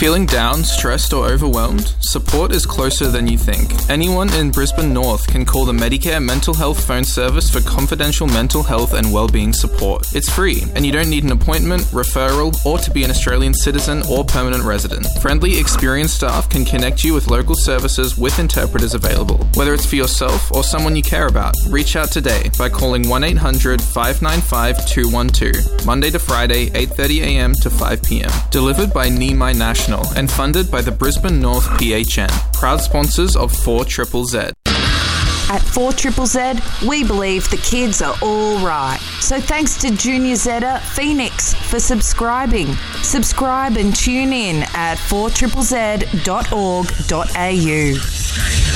Feeling down, stressed or overwhelmed? Support is closer than you think. Anyone in Brisbane North can call the Medicare Mental Health Phone Service for confidential mental health and wellbeing support. It's free, and you don't need an appointment, referral, or to be an Australian citizen or permanent resident. Friendly, experienced staff can connect you with local services with interpreters available. Whether it's for yourself or someone you care about, reach out today by calling 1-800-595-212, Monday to Friday, 8:30am to 5pm. Delivered by Nimi National and funded by the Brisbane North PHN, proud sponsors of 4ZZZ. At 4ZZZ, we believe the kids are all right. So thanks to Junior Zeta Phoenix for subscribing. Subscribe and tune in at 4ZZZ.org.au.